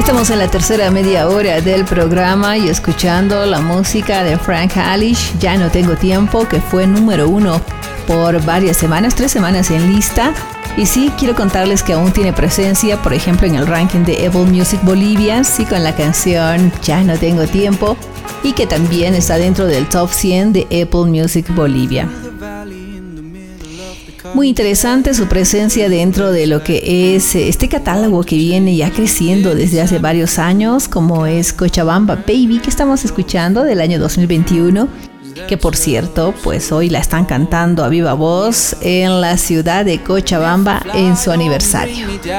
Estamos en la tercera media hora del programa y escuchando la música de Frank Alish, Ya no tengo tiempo, que fue número 1 por varias semanas, 3 semanas en lista. Y sí, quiero contarles que aún tiene presencia, por ejemplo, en el ranking de Apple Music Bolivia, sí, con la canción Ya no tengo tiempo, y que también está dentro del top 100 de Apple Music Bolivia. Muy interesante su presencia dentro de lo que es este catálogo que viene ya creciendo desde hace varios años, como es Cochabamba Baby, que estamos escuchando del año 2021, que por cierto, pues hoy la están cantando a viva voz en la ciudad de Cochabamba en su aniversario.